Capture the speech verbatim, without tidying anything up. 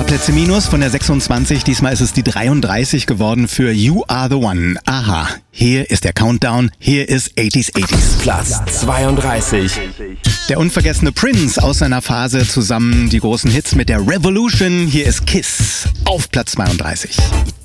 Plätze minus von der sechsundzwanzig. Diesmal ist es die dreiunddreißig geworden für You Are The One. Aha, hier ist der Countdown. Hier ist achtziger achtziger. Platz zweiunddreißig. Der unvergessene Prince aus seiner Phase zusammen die großen Hits mit der Revolution. Hier ist Kiss auf Platz zweiunddreißig.